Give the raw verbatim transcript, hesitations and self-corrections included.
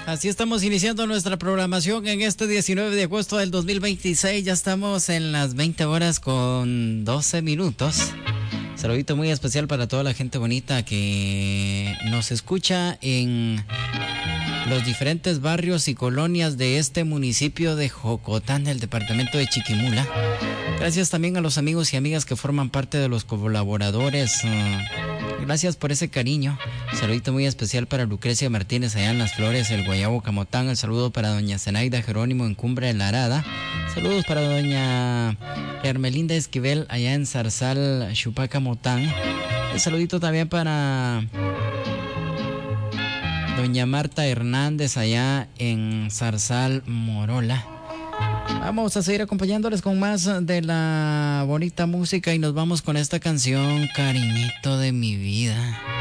Así estamos iniciando nuestra programación en este diecinueve de agosto del dos mil veintiséis. Ya estamos en las veinte horas con doce minutos. Saludito muy especial para toda la gente bonita que nos escucha en los diferentes barrios y colonias de este municipio de Jocotán, del departamento de Chiquimula. Gracias también a los amigos y amigas que forman parte de los colaboradores. Gracias por ese cariño. Saludito muy especial para Lucrecia Martínez allá en Las Flores, el Guayabo Camotán. El saludo para doña Zenaida Jerónimo en Cumbre de la Arada. Saludos para doña Hermelinda Esquivel allá en Zarzal, Chupacamotán. El saludito también para doña Marta Hernández allá en Zarzal, Morola. Vamos a seguir acompañándoles con más de la bonita música y nos vamos con esta canción, Cariñito de mi vida.